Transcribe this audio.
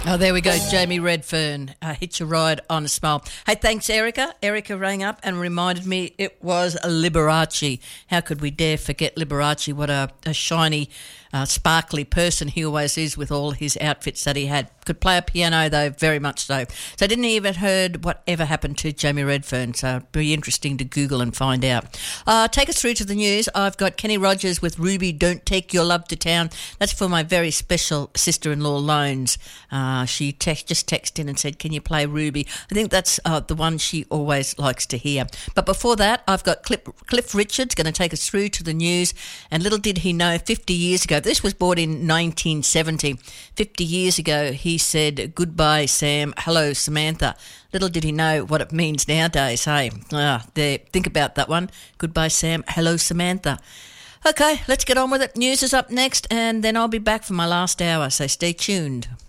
Oh, there we go, Jamie Redfern, Hitch a Ride on a Smile. Hey, thanks, Erica. Erica rang up and reminded me it was Liberace. How could we dare forget Liberace? What a shiny, sparkly person he always is with all his outfits that he had. Could play a piano, though, very much so. So I didn't even heard whatever happened to Jamie Redfern, so it'd be interesting to Google and find out. Take us through to the news. I've got Kenny Rogers with Ruby, Don't Take Your Love to Town. That's for my very special sister-in-law, Loans. She just texted in and said, can you play Ruby? I think that's the one she always likes to hear. But before that, I've got Cliff Richards going to take us through to the news. And little did he know, 50 years ago, this was born in 1970. 50 years ago, he said, goodbye, Sam. Hello, Samantha. Little did he know what it means nowadays, hey? There, think about that one. Goodbye, Sam. Hello, Samantha. Okay, let's get on with it. News is up next, and then I'll be back for my last hour, so stay tuned.